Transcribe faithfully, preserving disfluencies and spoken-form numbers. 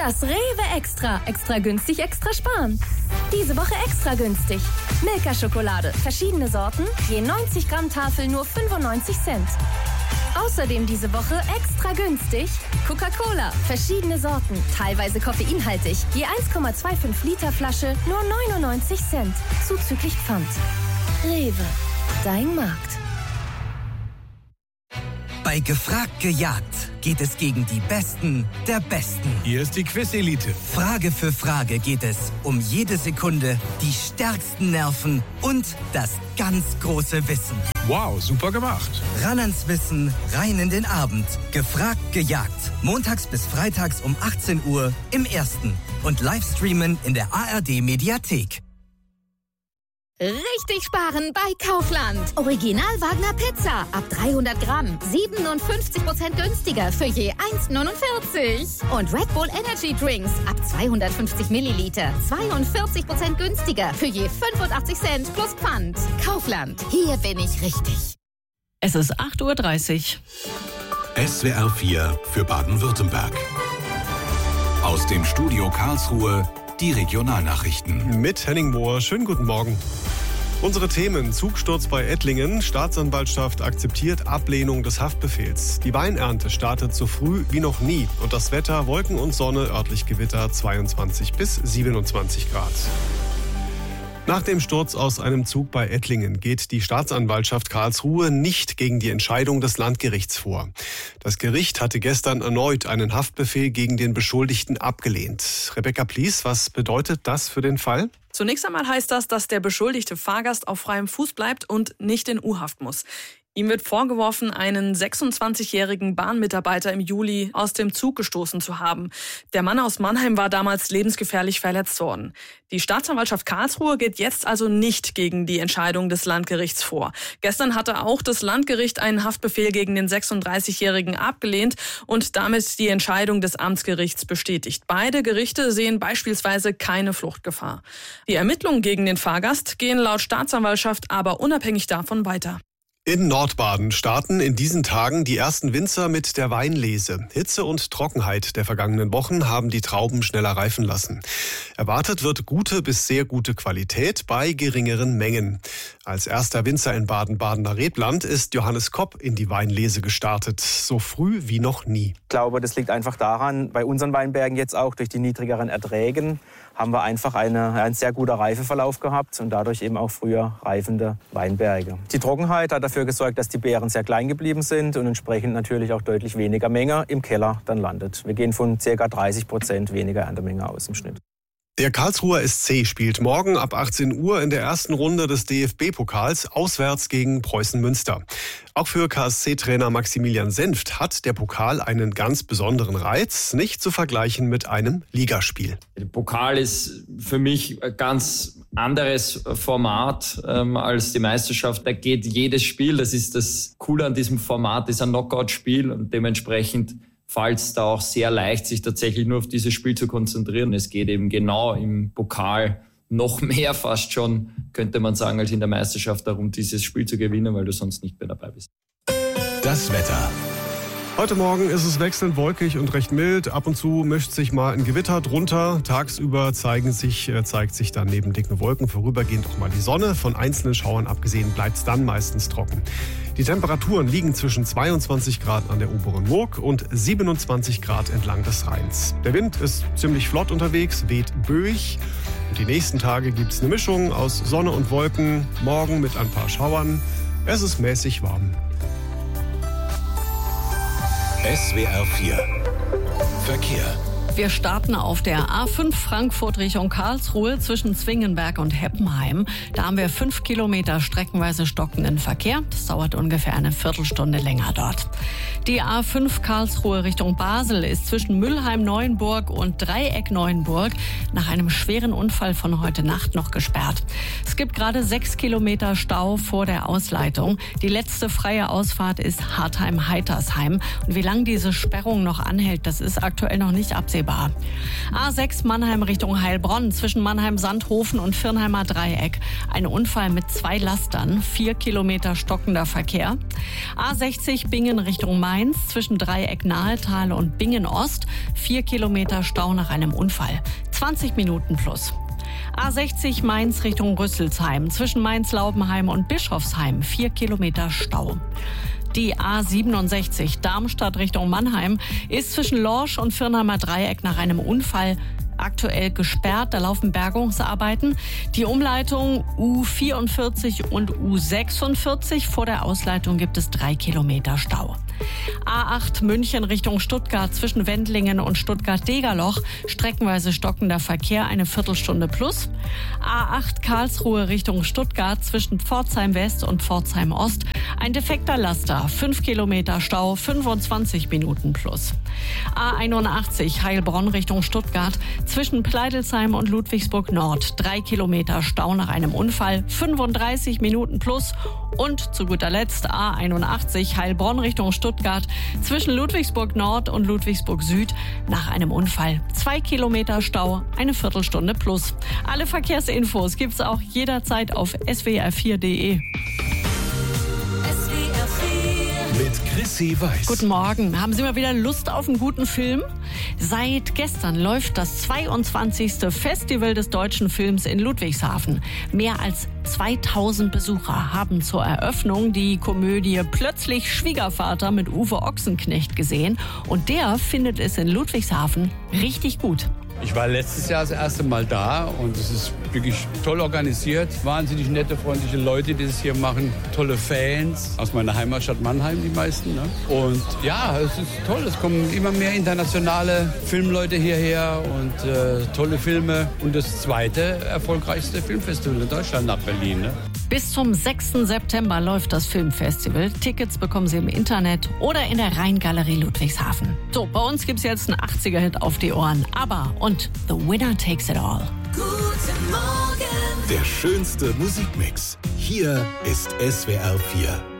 Das Rewe Extra. Extra günstig, extra sparen. Diese Woche extra günstig. Milka-Schokolade. Verschiedene Sorten. Je neunzig Gramm Tafel nur fünfundneunzig Cent. Außerdem diese Woche extra günstig. Coca-Cola. Verschiedene Sorten. Teilweise koffeinhaltig. Je eins Komma fünfundzwanzig Liter Flasche nur neunundneunzig Cent. Zuzüglich Pfand. Rewe. Dein Markt. Bei Gefragt gejagt geht es gegen die Besten der Besten. Hier ist die Quiz-Elite. Frage für Frage geht es um jede Sekunde, die stärksten Nerven und das ganz große Wissen. Wow, super gemacht. Ran ans Wissen, rein in den Abend. Gefragt gejagt. Montags bis freitags um achtzehn Uhr im Ersten. Und Livestreamen in der A R D-Mediathek. Richtig sparen bei Kaufland. Original Wagner Pizza ab dreihundert Gramm. siebenundfünfzig Prozent günstiger für je eins Komma neunundvierzig. Und Red Bull Energy Drinks ab zweihundertfünfzig Milliliter. zweiundvierzig Prozent günstiger für je fünfundachtzig Cent plus Pfand. Kaufland. Hier bin ich richtig. Es ist acht Uhr dreißig. S W R vier für Baden-Württemberg. Aus dem Studio Karlsruhe die Regionalnachrichten. Mit Henning Mohr. Schönen guten Morgen. Unsere Themen: Zugsturz bei Ettlingen, Staatsanwaltschaft akzeptiert Ablehnung des Haftbefehls. Die Weinernte startet so früh wie noch nie. Und das Wetter: Wolken und Sonne, örtlich Gewitter, zweiundzwanzig bis siebenundzwanzig Grad. Nach dem Sturz aus einem Zug bei Ettlingen geht die Staatsanwaltschaft Karlsruhe nicht gegen die Entscheidung des Landgerichts vor. Das Gericht hatte gestern erneut einen Haftbefehl gegen den Beschuldigten abgelehnt. Rebecca Plies, was bedeutet das für den Fall? Zunächst einmal heißt das, dass der beschuldigte Fahrgast auf freiem Fuß bleibt und nicht in U-Haft muss. Ihm wird vorgeworfen, einen sechsundzwanzigjährigen Bahnmitarbeiter im Juli aus dem Zug gestoßen zu haben. Der Mann aus Mannheim war damals lebensgefährlich verletzt worden. Die Staatsanwaltschaft Karlsruhe geht jetzt also nicht gegen die Entscheidung des Landgerichts vor. Gestern hatte auch das Landgericht einen Haftbefehl gegen den sechsunddreißigjährigen abgelehnt und damit die Entscheidung des Amtsgerichts bestätigt. Beide Gerichte sehen beispielsweise keine Fluchtgefahr. Die Ermittlungen gegen den Fahrgast gehen laut Staatsanwaltschaft aber unabhängig davon weiter. In Nordbaden starten in diesen Tagen die ersten Winzer mit der Weinlese. Hitze und Trockenheit der vergangenen Wochen haben die Trauben schneller reifen lassen. Erwartet wird gute bis sehr gute Qualität bei geringeren Mengen. Als erster Winzer in Baden-Badener Rebland ist Johannes Kopp in die Weinlese gestartet, so früh wie noch nie. Ich glaube, das liegt einfach daran, bei unseren Weinbergen jetzt auch durch die niedrigeren Erträgen haben wir einfach eine, einen sehr guten Reifeverlauf gehabt und dadurch eben auch früher reifende Weinberge. Die Trockenheit hat dafür gesorgt, dass die Beeren sehr klein geblieben sind und entsprechend natürlich auch deutlich weniger Menge im Keller dann landet. Wir gehen von ca. dreißig Prozent weniger Erntemenge aus im Schnitt. Der Karlsruher S C spielt morgen ab achtzehn Uhr in der ersten Runde des D F B-Pokals auswärts gegen Preußen Münster. Auch für K S C-Trainer Maximilian Senft hat der Pokal einen ganz besonderen Reiz, nicht zu vergleichen mit einem Ligaspiel. Der Pokal ist für mich ein ganz anderes Format ähm, als die Meisterschaft. Da geht jedes Spiel, das ist das Coole an diesem Format, ist ein Knockout-Spiel und dementsprechend fällt es da auch sehr leicht, sich tatsächlich nur auf dieses Spiel zu konzentrieren. Es geht eben genau im Pokal noch mehr fast schon, könnte man sagen, als in der Meisterschaft darum, dieses Spiel zu gewinnen, weil du sonst nicht mehr dabei bist. Das Wetter. Heute Morgen ist es wechselnd wolkig und recht mild. Ab und zu mischt sich mal ein Gewitter drunter. Tagsüber zeigen sich, äh, zeigt sich dann neben dicken Wolken vorübergehend auch mal die Sonne. Von einzelnen Schauern abgesehen bleibt es dann meistens trocken. Die Temperaturen liegen zwischen zweiundzwanzig Grad an der oberen Murg und siebenundzwanzig Grad entlang des Rheins. Der Wind ist ziemlich flott unterwegs, weht böig. Und die nächsten Tage gibt es eine Mischung aus Sonne und Wolken. Morgen mit ein paar Schauern. Es ist mäßig warm. S W R vier Verkehr. Wir starten auf der A fünf Frankfurt Richtung Karlsruhe zwischen Zwingenberg und Heppenheim. Da haben wir fünf Kilometer streckenweise stockenden Verkehr. Das dauert ungefähr eine Viertelstunde länger dort. Die A fünf Karlsruhe Richtung Basel ist zwischen Mülheim-Neuenburg und Dreieck-Neuenburg nach einem schweren Unfall von heute Nacht noch gesperrt. Es gibt gerade sechs Kilometer Stau vor der Ausleitung. Die letzte freie Ausfahrt ist Hartheim-Heitersheim. Und wie lange diese Sperrung noch anhält, das ist aktuell noch nicht absehbar. absehbar. A sechs Mannheim Richtung Heilbronn zwischen Mannheim-Sandhofen und Firnheimer Dreieck. Ein Unfall mit zwei Lastern, vier Kilometer stockender Verkehr. A sechzig Bingen Richtung Mainz zwischen Dreieck Nahetal und Bingen Ost. Vier Kilometer Stau nach einem Unfall. zwanzig Minuten plus. A sechzig Mainz Richtung Rüsselsheim zwischen Mainz-Laubenheim und Bischofsheim. Vier Kilometer Stau. Die A siebenundsechzig Darmstadt Richtung Mannheim ist zwischen Lorsch und Firnheimer Dreieck nach einem Unfall aktuell gesperrt. Da laufen Bergungsarbeiten. Die Umleitung U vierundvierzig und U sechsundvierzig. Vor der Ausleitung gibt es drei Kilometer Stau. A acht München Richtung Stuttgart zwischen Wendlingen und Stuttgart-Degerloch. Streckenweise stockender Verkehr, eine Viertelstunde plus. A acht Karlsruhe Richtung Stuttgart zwischen Pforzheim West und Pforzheim Ost. Ein defekter Laster, fünf Kilometer Stau, fünfundzwanzig Minuten plus. A einundachtzig Heilbronn Richtung Stuttgart zwischen Pleidelsheim und Ludwigsburg Nord. Drei Kilometer Stau nach einem Unfall, fünfunddreißig Minuten plus. Und zu guter Letzt A einundachtzig Heilbronn Richtung Stuttgart zwischen Ludwigsburg Nord und Ludwigsburg Süd nach einem Unfall. Zwei Kilometer Stau, eine Viertelstunde plus. Alle Verkehrsinfos gibt's auch jederzeit auf s w r vier punkt d e. Mit Chrissy Weiß. Guten Morgen. Haben Sie mal wieder Lust auf einen guten Film? Seit gestern läuft das zweiundzwanzigste Festival des deutschen Films in Ludwigshafen. Mehr als zweitausend Besucher haben zur Eröffnung die Komödie Plötzlich Schwiegervater mit Uwe Ochsenknecht gesehen. Und der findet es in Ludwigshafen richtig gut. Ich war letztes Jahr das erste Mal da und es ist wirklich toll organisiert. Wahnsinnig nette, freundliche Leute, die das hier machen. Tolle Fans aus meiner Heimatstadt Mannheim, die meisten. Ne? Und ja, es ist toll. Es kommen immer mehr internationale Filmleute hierher und äh, tolle Filme. Und das zweite erfolgreichste Filmfestival in Deutschland nach Berlin. Ne? Bis zum sechsten September läuft das Filmfestival. Tickets bekommen Sie im Internet oder in der Rheingalerie Ludwigshafen. So, bei uns gibt's jetzt einen achtziger-Hit auf die Ohren. Aber und The Winner Takes It All. Der schönste Musikmix. Hier ist S W R vier.